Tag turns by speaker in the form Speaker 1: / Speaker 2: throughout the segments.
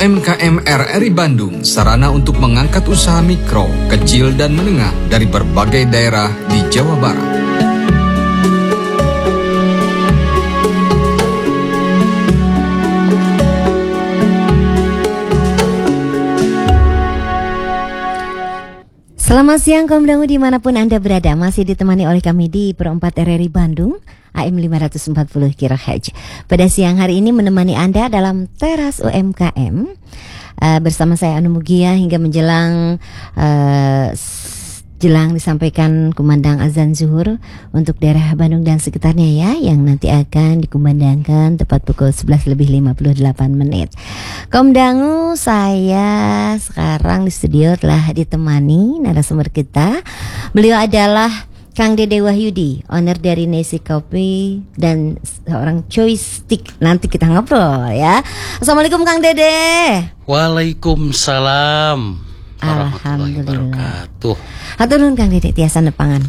Speaker 1: UMKM RRI Bandung, sarana untuk mengangkat usaha mikro, kecil, dan menengah dari berbagai daerah di Jawa Barat.
Speaker 2: Selamat siang kaum dangu dimanapun Anda berada. Masih ditemani oleh kami di Pro 4 RRI Bandung AM 540 kHz. Pada siang hari ini menemani Anda dalam Teras UMKM bersama saya Anu Mugia hingga menjelang disampaikan kumandang azan zuhur untuk daerah Bandung dan sekitarnya ya, yang nanti akan dikumandangkan tepat pukul 11:58. Kaum dangu, saya sekarang di studio telah ditemani narasumber kita. Beliau adalah Kang Dede Wahyudi, owner dari Nesi Kopi dan seorang joystick. Nanti kita ngobrol ya. Assalamualaikum Kang Dede.
Speaker 3: Waalaikumsalam.
Speaker 2: Alhamdulillah. Hatur nuhun Kang Dede tiasa nepangan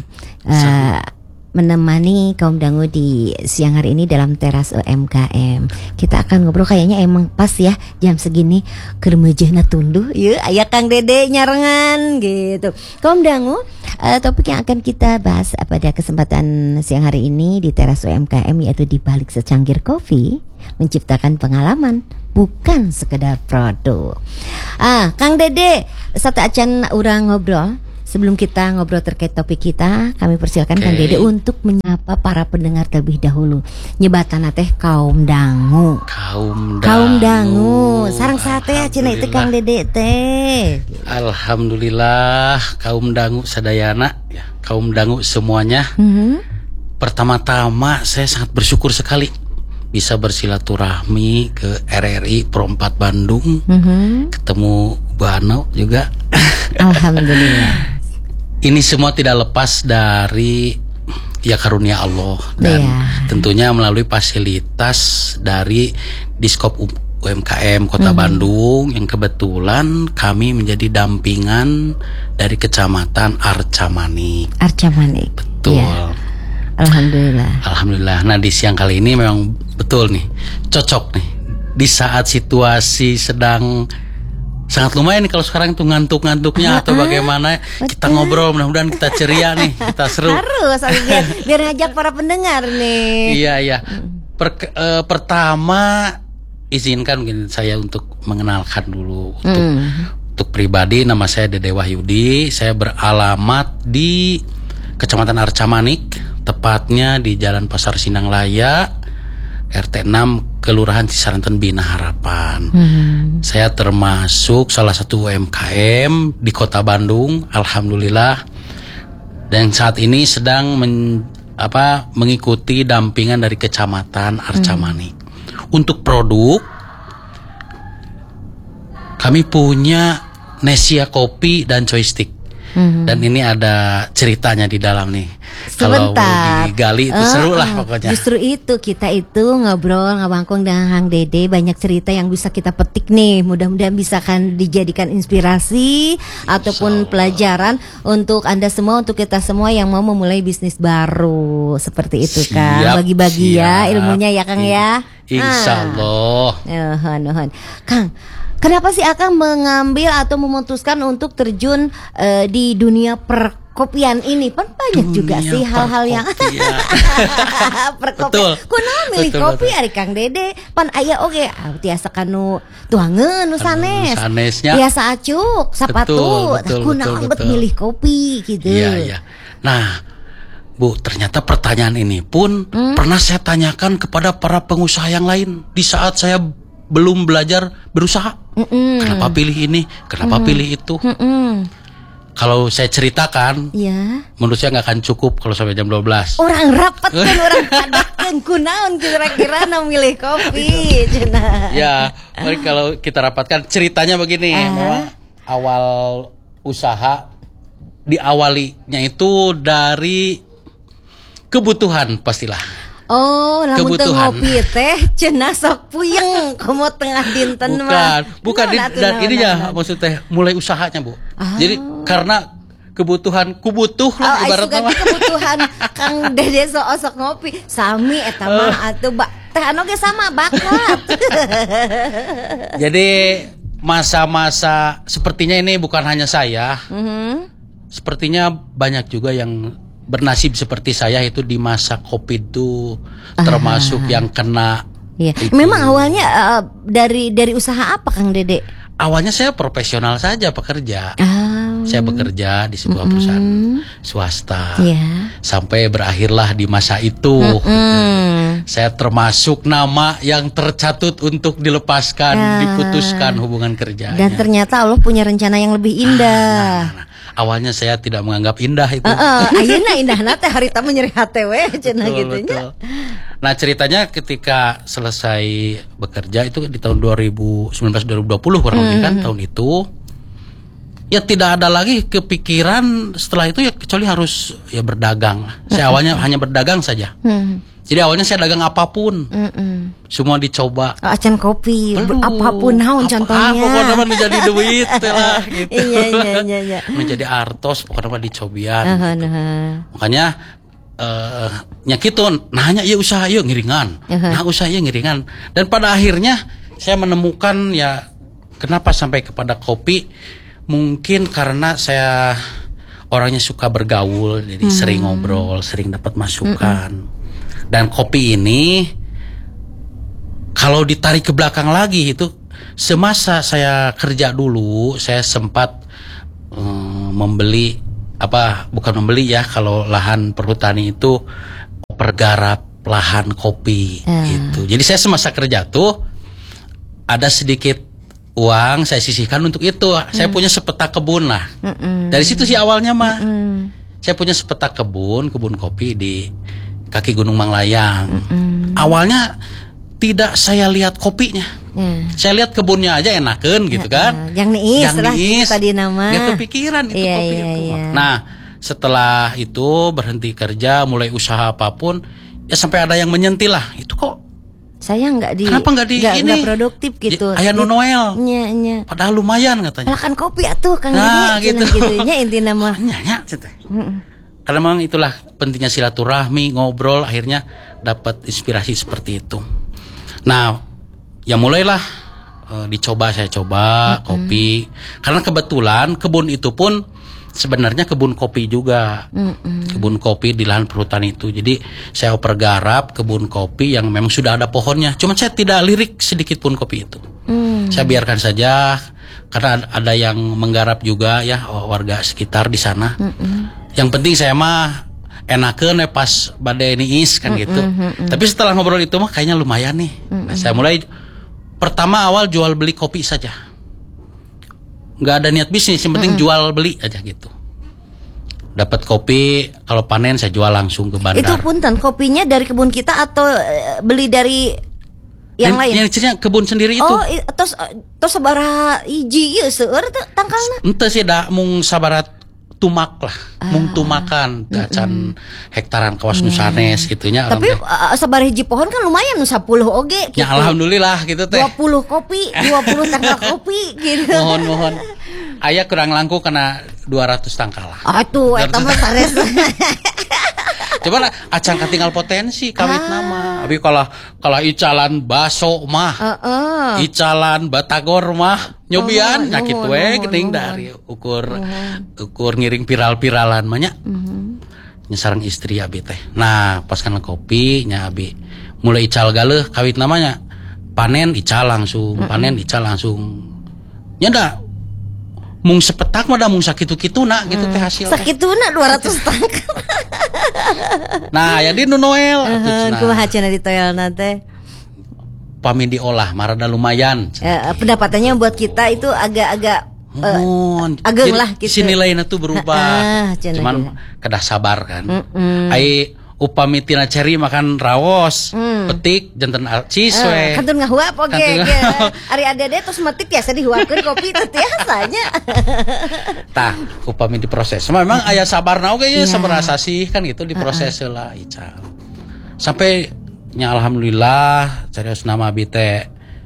Speaker 2: menemani kaum dangu di siang hari ini dalam Teras UMKM. Kita akan ngobrol kayaknya emang pas ya jam segini kermejehna tunduh. Yuk, aya Kang Dede nyarengan gitu. Kaum dangu, topik yang akan kita bahas pada kesempatan siang hari ini di Teras UMKM yaitu di balik secangkir kopi menciptakan pengalaman, bukan sekedar produk. Kang Dede, satu acan urang ngobrol. Sebelum kita ngobrol terkait topik kita, kami persilakan Kang Dede untuk menyapa para pendengar terlebih dahulu. Nyebatana teh kaum dangu. Kaum dangu. Sareng sate cenah itu Kang Dede teh.
Speaker 3: Alhamdulillah kaum dangu sadayana ya. Kaum dangu semuanya. Pertama-tama saya sangat bersyukur sekali bisa bersilaturahmi ke RRI Pro 4 Bandung. Ketemu Bu Ano juga.
Speaker 2: Alhamdulillah.
Speaker 3: Ini semua tidak lepas dari ya karunia Allah dan tentunya melalui fasilitas dari Diskop UMKM Kota Bandung yang kebetulan kami menjadi dampingan dari Kecamatan Arca Manik. Betul. Ya. Alhamdulillah. Nah di siang kali ini memang betul nih, cocok nih di saat situasi sedang sangat lumayan nih kalau sekarang tuh ngantuk-ngantuknya atau bagaimana. Kita ngobrol, mudah-mudahan kita ceria nih, kita seru.
Speaker 2: Harus biar ngajak para pendengar nih.
Speaker 3: Iya. Pertama izinkan mungkin saya untuk mengenalkan dulu untuk pribadi. Nama saya Dede Wahyudi. Saya beralamat di Kecamatan Arca Manik, tepatnya di Jalan Pasar Sindang Laya, RT 6, Kelurahan Cisaranten Bina Harapan. Saya termasuk salah satu UMKM di Kota Bandung, alhamdulillah. Dan saat ini sedang mengikuti dampingan dari Kecamatan Arca Manik. Untuk produk, kami punya Nesia Kopi dan Joystick. Dan ini ada ceritanya di dalam nih. Kalau mau digali itu seru lah pokoknya.
Speaker 2: Justru itu kita ngobrol ngabangkong dengan Kang Dede, banyak cerita yang bisa kita petik nih. Mudah-mudahan bisa kan dijadikan inspirasi ataupun pelajaran untuk Anda semua, untuk kita semua yang mau memulai bisnis baru. Seperti itu Kang. Bagi-bagi ya ilmunya ya Kang ya.
Speaker 3: Insyaallah.
Speaker 2: Kang, kenapa sih Akang mengambil atau memutuskan untuk terjun di dunia perkopian ini? Kan banyak juga sih hal-hal yang perkopian.
Speaker 3: Betul.
Speaker 2: Kunaon milih kopi ari Kang Dede? Pan aya oge tiasa kanu tuangeun nu sanes. Tiasa acuk, sapatu. Kunaon bet milih kopi gitu.
Speaker 3: Iya. Nah, Bu, ternyata pertanyaan ini pun pernah saya tanyakan kepada para pengusaha yang lain di saat saya belum belajar berusaha. Kenapa pilih ini? Kenapa pilih itu? Kalau saya ceritakan, menurut saya nggak akan cukup kalau sampai jam 12.
Speaker 2: Orang rapat kan, orang padatkan kunaon kira-kira milih kopi.
Speaker 3: Ya, mari kalau kita rapatkan ceritanya begini. Bahwa awal usaha diawalinya itu dari kebutuhan pastilah.
Speaker 2: Lamun teu ngopi teh cenah sok puyeng komo tengah dinten mah.
Speaker 3: Bukan dan ini ya maksudnya mulai usahanya, Bu. Jadi karena kebutuhan kubutuh lah ibaratnya mah.
Speaker 2: Kebutuhan Kang Dede sok ngopi sami eta mah atuh teh anu ge sama bakat.
Speaker 3: Jadi masa-masa sepertinya ini bukan hanya saya. Sepertinya banyak juga yang bernasib seperti saya itu di masa Covid itu termasuk yang kena.
Speaker 2: Iya.
Speaker 3: Itu.
Speaker 2: Memang awalnya dari usaha apa Kang Dede?
Speaker 3: Awalnya saya profesional saja pekerja. Saya bekerja di sebuah perusahaan swasta.
Speaker 2: Iya.
Speaker 3: Sampai berakhirlah di masa itu. Saya termasuk nama yang tercatut untuk dilepaskan, diputuskan hubungan kerjanya.
Speaker 2: Dan ternyata Allah punya rencana yang lebih indah.
Speaker 3: Awalnya saya tidak menganggap indah itu.
Speaker 2: Ayeuna indahna teh harita menyeri hate we cenah gitu nya.
Speaker 3: Nah, ceritanya ketika selesai bekerja itu di tahun 2019-2020 kurang lebih kan tahun itu. Ya tidak ada lagi kepikiran setelah itu ya kecuali harus ya berdagang. Saya awalnya hanya berdagang saja. Jadi awalnya saya dagang apapun, semua dicoba.
Speaker 2: Acan kopi, apapun naon contohnya.
Speaker 3: Pokoknya mah menjadi duit lah gitu.
Speaker 2: Iya.
Speaker 3: Menjadi artos pokoknya mah dicobian. Makanya nya gitu, nanya ya usaha yuk ngiringan, usaha yuk ngiringan. Dan pada akhirnya saya menemukan ya kenapa sampai kepada kopi. Mungkin karena saya orangnya suka bergaul, jadi sering ngobrol, sering dapat masukan. Dan kopi ini kalau ditarik ke belakang lagi itu semasa saya kerja dulu, saya sempat membeli bukan membeli ya, kalau lahan perhutani itu pergarap lahan kopi gitu. Jadi saya semasa kerja tuh ada sedikit uang saya sisihkan untuk itu. Saya punya sepetak kebun lah. Dari situ sih awalnya mah. Saya punya sepetak kebun kopi di kaki Gunung Manglayang. Awalnya tidak saya lihat kopinya. Saya lihat kebunnya aja enakeun gitu kan.
Speaker 2: Yang niis tadi nama.
Speaker 3: Gak kepikiran itu kopi itu. Nah, setelah itu berhenti kerja, mulai usaha apapun, ya sampai ada yang menyentil lah. Itu kok
Speaker 2: saya
Speaker 3: kenapa nggak di ini?
Speaker 2: Nggak produktif gitu.
Speaker 3: Ayah Noel.
Speaker 2: Iya.
Speaker 3: Padahal lumayan katanya.
Speaker 2: Kan kopi atuh Kang
Speaker 3: Dede.
Speaker 2: Gitu. Nya inti nama.
Speaker 3: Karena memang itulah pentingnya silaturahmi, ngobrol, akhirnya dapat inspirasi seperti itu. Nah, ya mulailah saya coba kopi. Karena kebetulan kebun itu pun sebenarnya kebun kopi juga. Kebun kopi di lahan perhutani itu. Jadi saya oper garap kebun kopi yang memang sudah ada pohonnya. Cuma saya tidak lirik sedikit pun kopi itu. Saya biarkan saja karena ada yang menggarap juga ya warga sekitar di sana. Yang penting saya mah enakeun pas badai niis kan gitu. Tapi setelah ngobrol itu mah kayaknya lumayan nih. Nah, saya mulai pertama awal jual beli kopi saja. Nggak ada niat bisnis, yang penting jual beli aja gitu. Dapat kopi, kalau panen saya jual langsung ke bandar.
Speaker 2: Itu punten, kopinya dari kebun kita atau beli dari yang lain?
Speaker 3: Yang cirinya kebun sendiri itu.
Speaker 2: Oh, terus sabaraha hiji ieu seueur teh tangkalna?
Speaker 3: Henteu sih da mung sabarat tumak lah, mung tumakan acan hektaran kawas nu sanes gitunya.
Speaker 2: Tapi sabaraha hiji pohon kan lumayan 10 oge gitu.
Speaker 3: Ya alhamdulillah gitu teh.
Speaker 2: 20 kopi, 20 tangkal kopi gitu.
Speaker 3: Mohon. Aya kurang langku kena 200 tangkal lah.
Speaker 2: Atuh eta mah sares.
Speaker 3: Coba lah acan katinggal potensi kawit nama. Tapi kalau icalan baso mah, icalan batagor mah nyobian nyakit we geuning dari ukur ngiring viral-viralan mah nya. Nya sareng istri abi teh. Nah, pas kana kopi nya abi mulai ical galeuh kawit namanya. Panen ical langsung, Nya da mung sepetak mah da mung sakitu-kituna gitu teh hasil.
Speaker 2: Sakituna 200 tangkal.
Speaker 3: Nah, ya di Noel.
Speaker 2: Kumaha cenah di toyolna teh?
Speaker 3: Pami diolah, marada lumayan.
Speaker 2: Pendapatannya buat kita itu agak ageng lah gitu.
Speaker 3: Si nilainya tuh berubah. Cuman kedah sabar kan. Ai upami tina ceri makan rawos, petik janten ciswe.
Speaker 2: Kantun ngahuap oge. Ari adede tos metik biasa dihuapkeun kopi teh biasanya.
Speaker 3: Tah, upami diproses. Memang aya sabarna oge ya, sabar asasih kan gitu diproses heula ical. Sampai nya alhamdulillah carios nama abi teh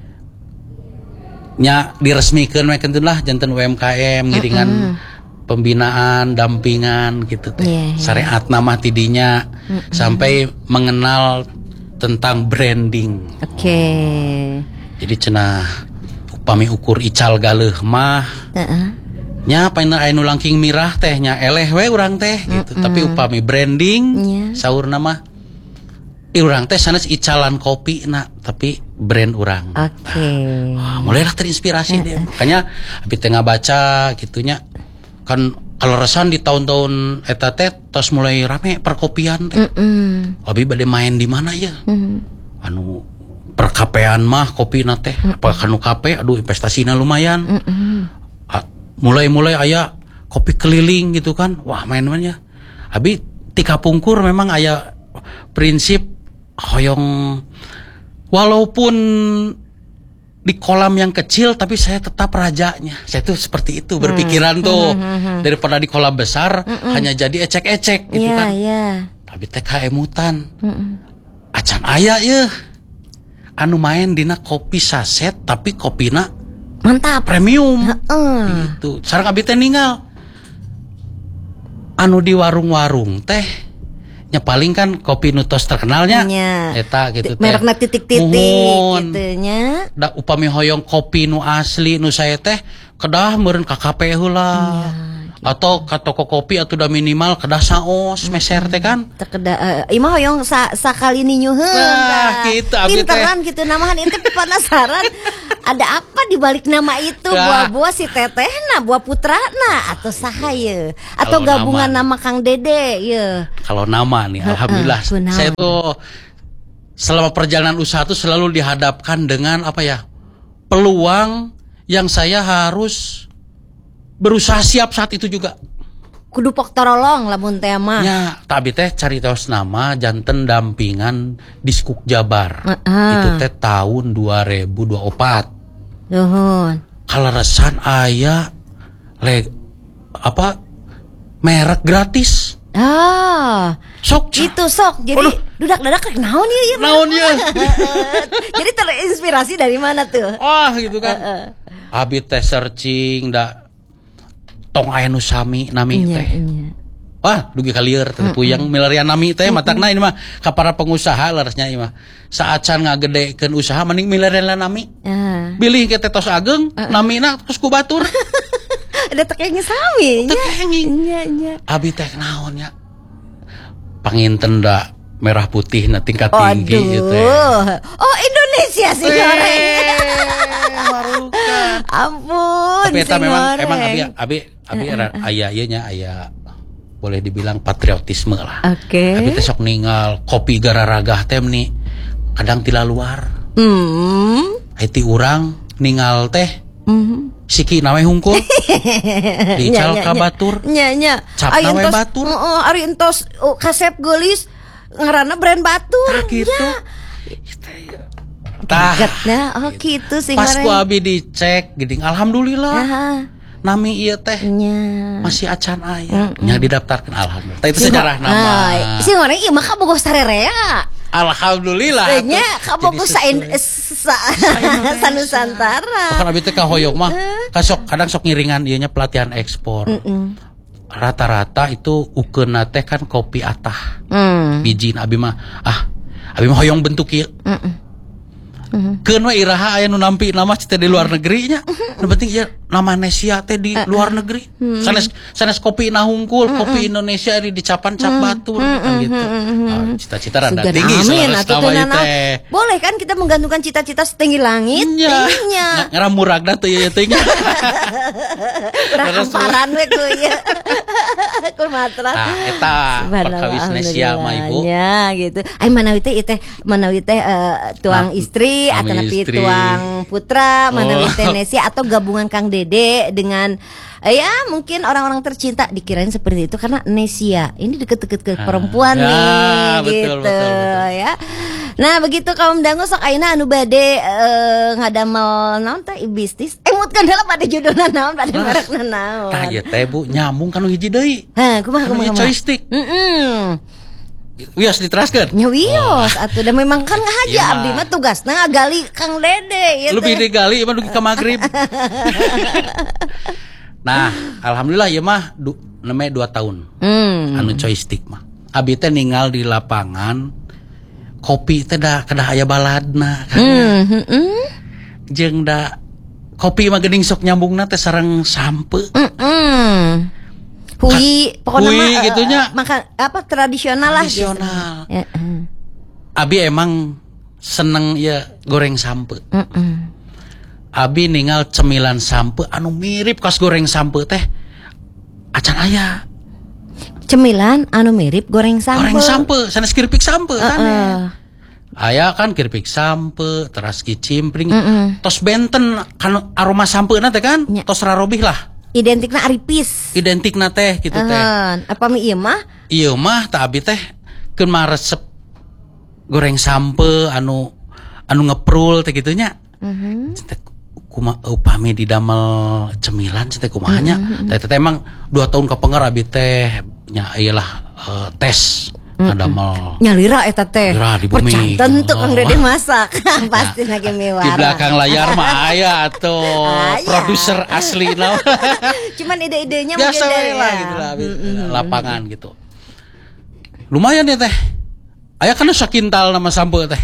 Speaker 3: nya diresmikeun we kenteun lah janten UMKM ngiringan pembinaan, dampingan gitu teh. Syariat nama tidinya sampai mengenal tentang branding.
Speaker 2: Oke.
Speaker 3: Jadi cenah upami ukur ical galeuh mah nya paina aya nu langking mirah teh nya eleh we urang teh gitu. Tapi upami branding saurna mah urang teh sanes icalan kopi tapi brand urang. Mulailah terinspirasi deh. Makanya abi teh ngabaca gitunya kan kaleresan di tahun-tahun eta teh tos mulai rame perkopian teh. Abi bade main di mana ya? Anu perkapean mah kopi teh apa kanu kape aduh investasinya lumayan. Mulai aya kopi keliling gitu kan. Wah main-mainnya. Abi tika pungkur memang aya prinsip hoyong walaupun di kolam yang kecil tapi saya tetap rajanya. Saya tuh seperti itu berpikiran tuh daripada di kolam besar hanya jadi ecek-ecek gitu kan. Tapi teh emutan. Acan aya ya anu main dina kopi saset tapi kopina
Speaker 2: mantap
Speaker 3: premium gitu. Sareng abi teh ninggal anu di warung-warung teh nya paling kan kopi nutos terkenalnya eta gitu teh
Speaker 2: merekna titik-titik gitu nya
Speaker 3: da upami hoyong kopi nu asli nu saya teh kedah meureun ka KP heula atau ka toko kopi atau udah minimal kedah saos meser teh kan
Speaker 2: kedah imah hoyong sakali nyuhun
Speaker 3: gitu abi teh
Speaker 2: pinteran gitu namahan itu penasaran ada apa di balik nama itu buah-buah si tetehna buah putrana atau sahaya atau gabungan nama Kang Dede ya
Speaker 3: kalau nama nih alhamdulillah saya tuh selama perjalanan usaha tuh selalu dihadapkan dengan apa ya peluang yang saya harus berusaha siap saat itu juga.
Speaker 2: Kudu pok torolong lamun teh mah.
Speaker 3: Ya, tapi teh cari tos nama janten dampingan Diskuk Jabar. Itu teh tahun 2024.
Speaker 2: Nuhun.
Speaker 3: Kaleresan aya merek gratis.
Speaker 2: Sok itu sok. Jadi dudak-dadak naon ya?
Speaker 3: Naon ya?
Speaker 2: Jadi terinspirasi dari mana tuh?
Speaker 3: Gitu kan. Abi teh searching tong aya nu sami nami teh. Wah, dugi kalieur teh puyang milarian nami teh matakna ini mah ka para pengusaha leresnya ieu mah. Saacan ngagedekeun usaha mending milarian nami. Bilih ke tos ageng namina terus ku batur.
Speaker 2: Ada tekengnya sami nya.
Speaker 3: Nya. Abi teh naon nya? Panginten da merah putih na tingkat tinggi gitu teh.
Speaker 2: Oh, Indonesia sih goreng.
Speaker 3: Marukan.
Speaker 2: Ampun.
Speaker 3: Tapi eta memang abi aya ieu nya aya boleh dibilang patriotisme lah. Abi teh sok ningal kopi gararagah teh nih kadang tila luar. Haiti urang ningal teh. Siki nawe hungkul. Dical ka batur.
Speaker 2: Nya.
Speaker 3: Cap nawe batur.
Speaker 2: Ari entos kasep geulis ngaranna brand batur.
Speaker 3: Gitu.
Speaker 2: Targetnya gitu sih.
Speaker 3: Pas ku abi dicek geuning alhamdulillah. Nami ieu teh masih acan aya. Nya didaftarkeun alhamdulillah. Itu sejarah nama.
Speaker 2: Si goreng ieu mah kabogoh sarerea.
Speaker 3: Alhamdulillah.
Speaker 2: Nya kabogoh sanusantara.
Speaker 3: Bukan abi teh ka hoyong mah kadang sok ngiringan ieu nya pelatihan ekspor. Rata-rata itu ukeunna teh kan kopi atah. Bijin abi mah hoyong bentuk ieu. Keun we iraha aya nu nampi nama teh di luar negeri nya. Nu penting ieu nama Nesia teh di luar negeri. Sanes kopi na hungkul, kopi Indonesia dicapan cap batur kan gitu. Cita-cita rada tinggi sanes nama teh.
Speaker 2: Boleh kan kita menggantungkan cita-cita setinggi langit tingginya.
Speaker 3: Ngaramuragna teh ieu teh nya.
Speaker 2: Urang amparan we ku ieu. Ku matra.
Speaker 3: Eta perkawis Nesia mah Ibu.
Speaker 2: Ya gitu. Ai manawi teh tuang istri atau napi tuang putra, mana Nesia atau gabungan Kang Dede dengan ya mungkin orang-orang tercinta dikirain seperti itu karena Nesia ini deket-deket ke perempuan nih
Speaker 3: betul,
Speaker 2: gitu
Speaker 3: betul.
Speaker 2: Ya. Nah begitu kaum dangu sok ayeuna anu bade ngadamel naon teh bisnis emut kan dalam pada judulna naon pada merekna naon.
Speaker 3: Tah ieu teh Bu nyambung kanu hiji deui.
Speaker 2: Kumaha
Speaker 3: joystick. Wios diteraskeun.
Speaker 2: Nya wios atuh da memang kan ngahaja abdi mah tugasna ngagali Kang Dede ya.
Speaker 3: Lebih digali mah dugi ka magrib. Nah, alhamdulillah ieu mah nemeh 2 tahun. Anu joystick mah. Abi teh ninggal di lapangan kopi teh da kedah aya baladna kan. Jeung da kopi mah geuning sok nyambungna teh sareng sampe.
Speaker 2: Hui, pokoknya
Speaker 3: hui
Speaker 2: mah
Speaker 3: gitunya.
Speaker 2: makan apa tradisional lah.
Speaker 3: Tradisional.
Speaker 2: Gitu.
Speaker 3: Abi emang seneng ya goreng sampe. Abi ningal cemilan sampe anu mirip kas goreng sampe teh acan aya.
Speaker 2: Cemilan anu mirip goreng sampe.
Speaker 3: Goreng sampe, sanes keripik sampe tane. Aya kan keripik sampe, teras kicimpring, tos benten kan aroma sampe teh kan, tos rarobih lah.
Speaker 2: Identikna aripis.
Speaker 3: Identikna teh gitu teh.
Speaker 2: Apa mie ieu mah?
Speaker 3: Ieu mah tah abi teh keun mah resep goreng sampe anu ngeprul teh kitu nya. Kumaha upami didamel cemilan teh kumaha nya. Teh emang 2 tahun kapengar abi teh nya iyalah tes ngadamel.
Speaker 2: Nyalira eta teh. Percanten tuh Kang Dede masak. Pasti lagi mewah.
Speaker 3: Di belakang layar mah aya atuh produser asli na.
Speaker 2: Cuman ide-idenya
Speaker 3: biasa
Speaker 2: mungkin
Speaker 3: lah gitu lah lapangan gitu. Lumayan ya teh. Aya kana sakintal nama sampe teh.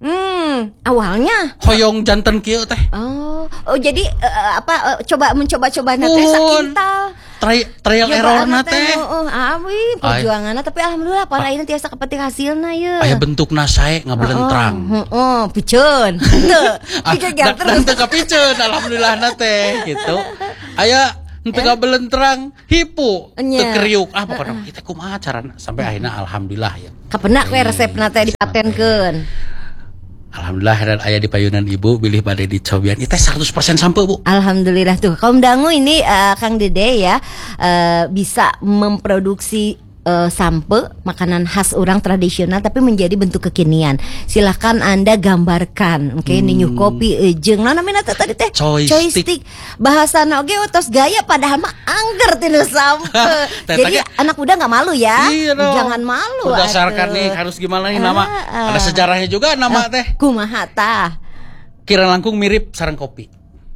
Speaker 2: Awalnya
Speaker 3: hoyong janten kieu teh.
Speaker 2: Oh jadi mencoba-coba teh sakintal.
Speaker 3: Trial error na teh.
Speaker 2: Perjuanganna tapi alhamdulillah pada ayeuna tiasa kepetik hasilna ye.
Speaker 3: Aya bentukna sae ngabelentrang.
Speaker 2: Piceun. Teu.
Speaker 3: Dan teu kapiceun alhamdulillah na teh gitu. Aya henteu ngabelentrang hipu teu kriuk. Pokona kita kumaha carana sampai akhirna alhamdulillah ya.
Speaker 2: Kapenak we resepna teh dipatenkeun.
Speaker 3: Alhamdulillah dan ayah di payunan ibu bilih pada dicobian itu 100% sampai bu.
Speaker 2: Alhamdulillah tuh kaum dangu ini Kang Dede ya bisa memproduksi sampe makanan khas orang tradisional tapi menjadi bentuk kekinian. Silahkan Anda gambarkan. Oke, ninyuh kopi jeung namina tadi teh joystick. Bahasana oge tos gaya padahal mah angger tinu sampe. Jadi anak muda enggak malu ya. Jangan malu.
Speaker 3: Berdasarkan nih harus gimana nih nama. Ada sejarahnya juga nama teh.
Speaker 2: Kumaha tah?
Speaker 3: Kira langkung mirip sareng kopi.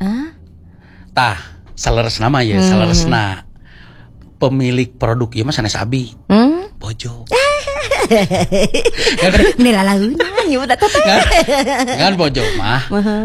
Speaker 3: Tah, saleresna mah ya, saleresna. Pemilik produk ieu mah sanes abi. Bojo.
Speaker 2: Ini lalauna nya udah teh.
Speaker 3: Kan bojo mah.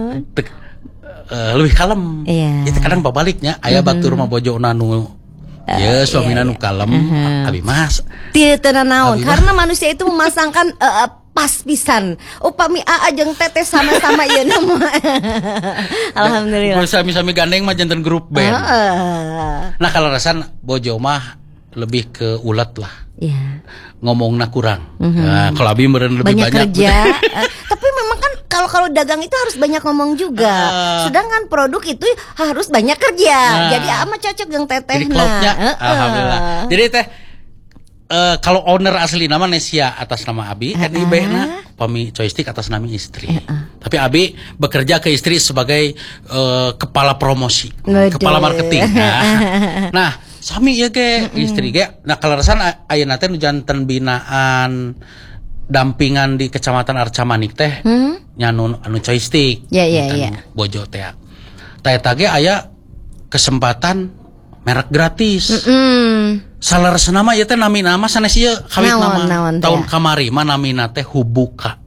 Speaker 3: Lebih kalem. Itu kadang babaliknya aya batur mah bojona nu suamina nu kalem, abi mas.
Speaker 2: Teu teu naon karena manusia itu memasangkan pas pisan. Upami Aa jeung Teteh sama-sama ieu nama. Alhamdulillah.
Speaker 3: Kalau sami-sami gandeng mah janten grup band. Nah kalau rasan bojo mah lebih ke ulet lah. Iya. Ngomongna kurang. Nah, kalau abi meureun lebih banyak
Speaker 2: kerja. Tapi memang kan kalau dagang itu harus banyak ngomong juga. Sedangkan produk itu harus banyak kerja. Jadi ama cocok jeung Teteh.
Speaker 3: Jadi klopnya alhamdulillah. Jadi teh kalau owner asli nama Nesia atas nama Abi, NIB-na Pami Joystick atas nama istri. Tapi Abi bekerja ke istri sebagai kepala promosi, kepala marketing. Nah, sami ya ke istri ge. Nah, kalarasan ayeuna teh nu janten binaan dampingan di Kecamatan Arcamanik teh nya anu Joystick. Iya. Bojo teh. Tah eta ge aya kesempatan merek gratis. Saleresna mah ieu teh namina sanes ieu kawit nama tahun kamari mah namina teh Hubuka.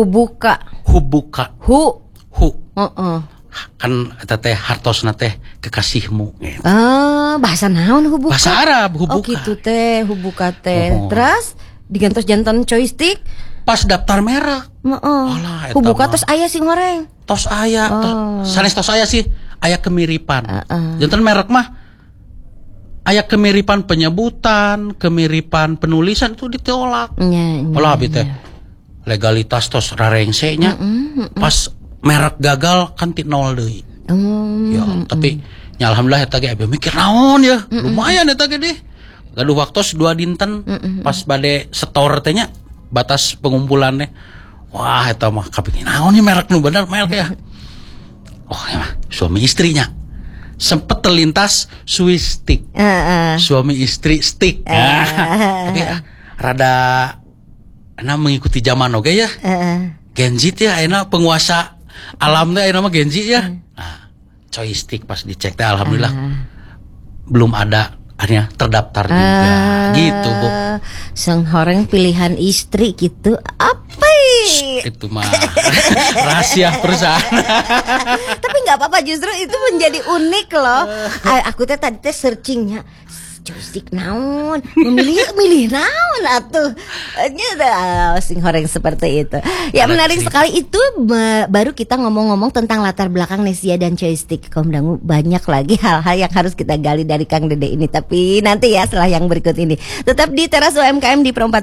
Speaker 3: Kan eta teh hartosna teh kekasihmu gitu.
Speaker 2: Bahasa naon Hubuka?
Speaker 3: Bahasa Arab Hubuka.
Speaker 2: Oh gitu teh Hubuka teh. Terus digantos jantan Joystick
Speaker 3: pas daftar merek.
Speaker 2: Hubuka tos aya sih goreng.
Speaker 3: Tos aya. Sanes tos aya sih aya kemiripan. Jantan merek mah aya kemiripan penyebutan, kemiripan penulisan itu ditolak. Kalau abi teh legalitas tos rarengse nya. Pas merek gagal kan ti nol deui. Ya, tapi nya alhamdulillah eta ge abi mikir naon ya. Lumayan eta ge deh. Gaduh waktos 2 dinten pas bade setor teh nya batas pengumpulannya. Wah, eta mah kapingin naon nya merek nu bener merek ya. Oh, ya mah suami istrinya. Sempet terlintas Swiss stick, suami istri stick. Tapi rada mengikuti zaman oke ya. Genji ya, enak penguasa alam teh nama Genji ya. Nah, joystick pas dicek teh alhamdulillah belum ada akhirnya terdaftar juga gitu Bu.
Speaker 2: Sang horeng pilihan istri gitu apa
Speaker 3: Itu mah rahasia perusahaan.
Speaker 2: Tapi nggak apa-apa, justru itu menjadi unik loh. Aku tadi searchingnya joystick naon, milih naon atuh. Sing horeng seperti itu. Ya menarik sekali itu. Baru kita ngomong-ngomong tentang latar belakang Nesia dan joystick. Kaum dangu banyak lagi hal-hal yang harus kita gali dari Kang Dede ini. Tapi nanti ya setelah yang berikut ini. Tetap di Teras UMKM di Pro 4